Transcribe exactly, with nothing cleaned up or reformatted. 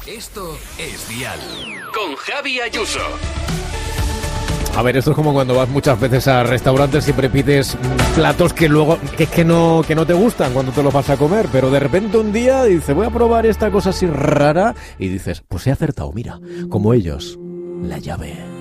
Esto es Dial. Con Javi Ayuso. A ver, esto es como cuando vas muchas veces a restaurantes, siempre pides platos que luego, que es que no, que no te gustan cuando te los vas a comer, pero de repente un día dices, voy a probar esta cosa así rara, y dices, pues he acertado, mira, como ellos, la llave.